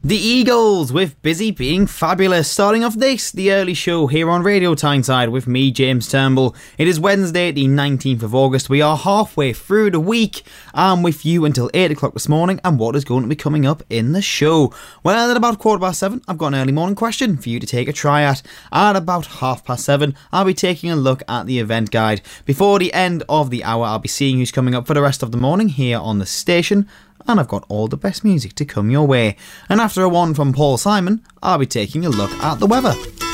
The Eagles with Busy Being Fabulous, starting off this, the early show here on Radio Tyneside with me, James Turnbull. It is Wednesday, the 19th of August. We are halfway through the week. I'm with you until 8 o'clock this morning, and what is going to be coming up in the show? Well, at about 7:15, I've got an early morning question for you to take a try at. At about 7:30, I'll be taking a look at the event guide. Before the end of the hour, I'll be seeing who's coming up for the rest of the morning here on the station. And I've got all the best music to come your way. And after a one from Paul Simon, I'll be taking a look at the weather.